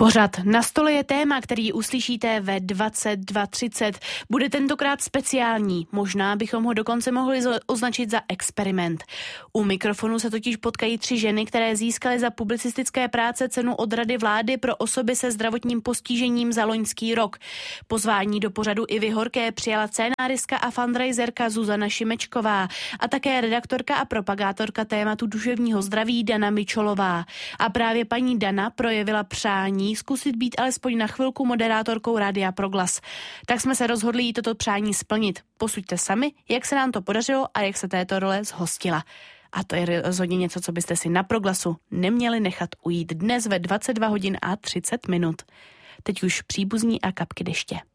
Pořad Na stole je téma, který uslyšíte ve 22:30. Bude tentokrát speciální, možná bychom ho dokonce mohli označit za experiment. U mikrofonu se totiž potkají 3 ženy, které získaly za publicistické práce cenu od Rady vlády pro osoby se zdravotním postižením za loňský rok. Pozvání do pořadu Ivy Horké přijala scénáristka a fundraiserka Zuzana Šimečková a také redaktorka a propagátorka tématu duševního zdraví Dana Mičolová. A právě paní Dana projevila přání zkusit být alespoň na chvilku moderátorkou Rádia Proglas. Tak jsme se rozhodli jí toto přání splnit. Posuďte sami, jak se nám to podařilo a jak se této role zhostila. A to je rozhodně něco, co byste si na Proglasu neměli nechat ujít dnes ve 22:30. Teď už příbuzní a kapky deště.